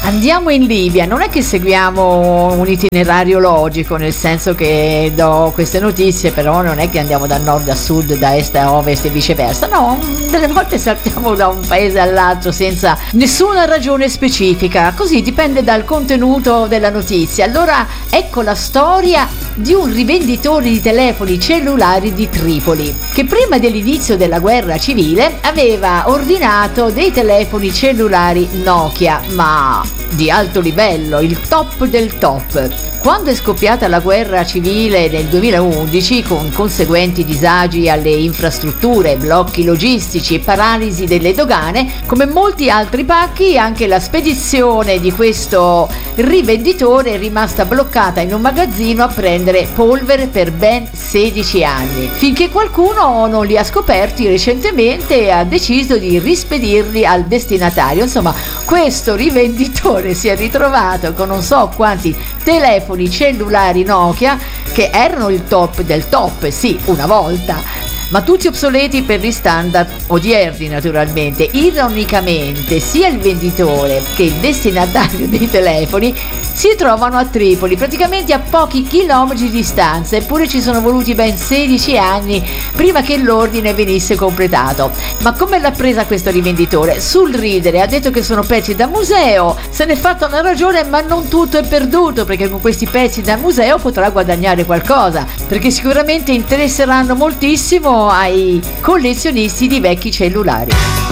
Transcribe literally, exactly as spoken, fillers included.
Andiamo in Libia, non è che seguiamo un itinerario logico, nel senso che do queste notizie, però non è che andiamo da nord a sud, da est a ovest e viceversa, no, delle volte saltiamo da un paese all'altro senza nessuna ragione specifica, così dipende dal contenuto della notizia. Allora ecco la storia di un rivenditore di telefoni cellulari di Tripoli, che prima dell'inizio della guerra civile aveva ordinato dei telefoni cellulari Nokia, ma di alto livello, il top del top. Quando è scoppiata la guerra civile nel duemilaundici, con conseguenti disagi alle infrastrutture, blocchi logistici e paralisi delle dogane, come molti altri pacchi, anche la spedizione di questo rivenditore è rimasta bloccata in un magazzino a prendere polvere per ben sedici anni, finché qualcuno non li ha scoperti recentemente e ha deciso di rispedirli al destinatario. Insomma, questo rivenditore si è ritrovato con non so quanti telefoni cellulari Nokia che erano il top del top, sì, una volta, ma tutti obsoleti per gli standard odierni naturalmente. Ironicamente sia il venditore che il destinatario dei telefoni si trovano a Tripoli, praticamente a pochi chilometri di distanza, eppure ci sono voluti ben sedici anni prima che l'ordine venisse completato. Ma come l'ha presa questo rivenditore? Sul ridere, ha detto che sono pezzi da museo, se ne è fatta una ragione, ma non tutto è perduto, perché con questi pezzi da museo potrà guadagnare qualcosa, perché sicuramente interesseranno moltissimo ai collezionisti di vecchi cellulari.